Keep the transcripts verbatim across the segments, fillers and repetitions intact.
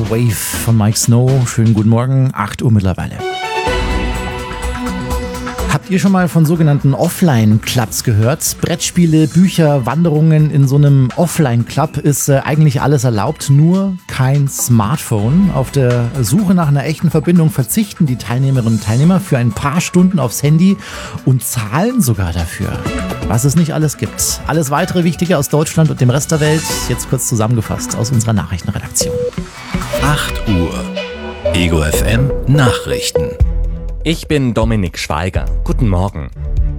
The Wave von Mike Snow. Schönen guten Morgen, acht Uhr mittlerweile. Habt ihr schon mal von sogenannten Offline-Clubs gehört? Brettspiele, Bücher, Wanderungen in so einem Offline-Club ist äh, eigentlich alles erlaubt, nur kein Smartphone. Auf der Suche nach einer echten Verbindung verzichten die Teilnehmerinnen und Teilnehmer für ein paar Stunden aufs Handy und zahlen sogar dafür. Was es nicht alles gibt. Alles weitere Wichtige aus Deutschland und dem Rest der Welt, jetzt kurz zusammengefasst aus unserer Nachrichtenredaktion. acht Uhr. Ego F M Nachrichten. Ich bin Dominik Schweiger. Guten Morgen.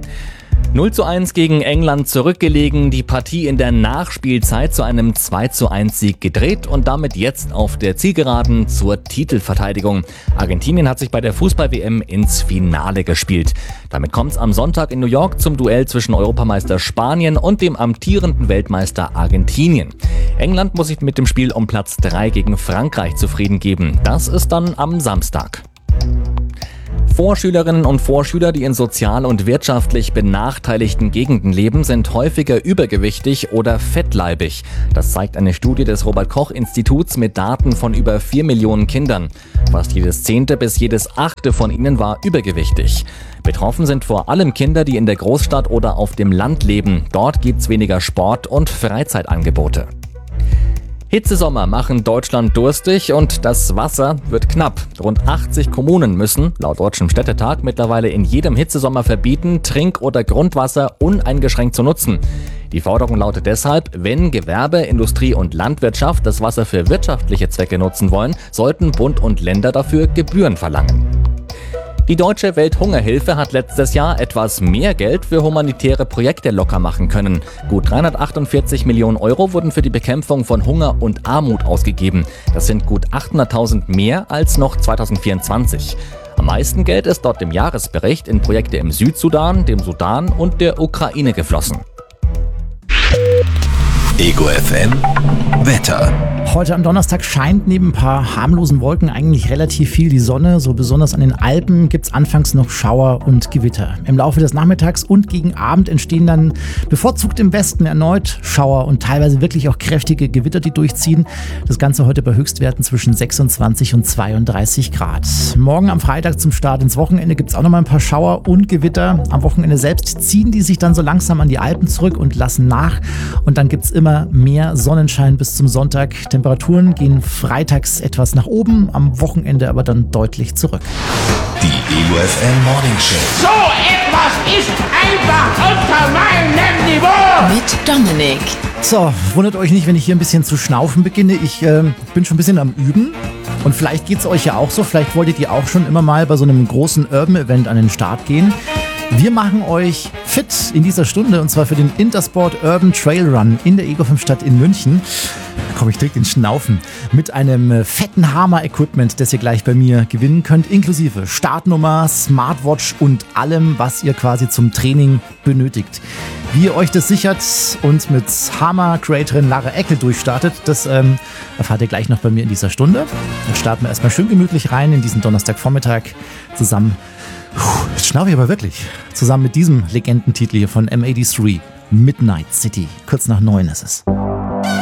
null zu eins gegen England zurückgelegen, die Partie in der Nachspielzeit zu einem zwei zu eins Sieg gedreht und damit jetzt auf der Zielgeraden zur Titelverteidigung. Argentinien hat sich bei der Fußball-W M ins Finale gespielt. Damit kommt es am Sonntag in New York zum Duell zwischen Europameister Spanien und dem amtierenden Weltmeister Argentinien. England muss sich mit dem Spiel um Platz drei gegen Frankreich zufrieden geben. Das ist dann am Samstag. Vorschülerinnen und Vorschüler, die in sozial und wirtschaftlich benachteiligten Gegenden leben, sind häufiger übergewichtig oder fettleibig. Das zeigt eine Studie des Robert-Koch-Instituts mit Daten von über vier Millionen Kindern. Fast jedes zehnte bis jedes achte von ihnen war übergewichtig. Betroffen sind vor allem Kinder, die in der Großstadt oder auf dem Land leben. Dort gibt's weniger Sport- und Freizeitangebote. Hitzesommer machen Deutschland durstig und das Wasser wird knapp. Rund achtzig Kommunen müssen, laut Deutschem Städtetag, mittlerweile in jedem Hitzesommer verbieten, Trink- oder Grundwasser uneingeschränkt zu nutzen. Die Forderung lautet deshalb, wenn Gewerbe, Industrie und Landwirtschaft das Wasser für wirtschaftliche Zwecke nutzen wollen, sollten Bund und Länder dafür Gebühren verlangen. Die Deutsche Welthungerhilfe hat letztes Jahr etwas mehr Geld für humanitäre Projekte locker machen können. Gut dreihundertachtundvierzig Millionen Euro wurden für die Bekämpfung von Hunger und Armut ausgegeben. Das sind gut achthunderttausend mehr als noch zweitausendvierundzwanzig. Am meisten Geld ist dort im Jahresbericht in Projekte im Südsudan, dem Sudan und der Ukraine geflossen. Ego F M Wetter. Heute am Donnerstag scheint neben ein paar harmlosen Wolken eigentlich relativ viel die Sonne. So besonders an den Alpen gibt es anfangs noch Schauer und Gewitter. Im Laufe des Nachmittags und gegen Abend entstehen dann bevorzugt im Westen erneut Schauer und teilweise wirklich auch kräftige Gewitter, die durchziehen. Das Ganze heute bei Höchstwerten zwischen sechsundzwanzig und zweiunddreißig Grad. Morgen am Freitag zum Start ins Wochenende gibt es auch noch mal ein paar Schauer und Gewitter. Am Wochenende selbst ziehen die sich dann so langsam an die Alpen zurück und lassen nach. Und dann gibt es immer mehr Sonnenschein bis zum Sonntag. Temperaturen gehen freitags etwas nach oben, am Wochenende aber dann deutlich zurück. Die Ego F M Morning Show. So etwas ist einfach unter meinem Niveau. Mit Dominik. So, wundert euch nicht, wenn ich hier ein bisschen zu schnaufen beginne. Ich äh, bin schon ein bisschen am Üben. Und vielleicht geht es euch ja auch so. Vielleicht wolltet ihr auch schon immer mal bei so einem großen Urban-Event an den Start gehen. Wir machen euch fit in dieser Stunde und zwar für den Intersport Urban Trail Run in der Ego fünf Stadt in München. Da komme ich direkt ins Schnaufen. Mit einem fetten Hammer-Equipment, das ihr gleich bei mir gewinnen könnt, inklusive Startnummer, Smartwatch und allem, was ihr quasi zum Training benötigt. Wie ihr euch das sichert und mit Hammer-Creatorin Lara Eckel durchstartet, das ähm, erfahrt ihr gleich noch bei mir in dieser Stunde. Dann starten wir erstmal schön gemütlich rein in diesen Donnerstagvormittag zusammen. Puh, jetzt schnaufe ich aber wirklich. Zusammen mit diesem Legendentitel hier von M achtundsechzig, Midnight City. Kurz nach neun ist es.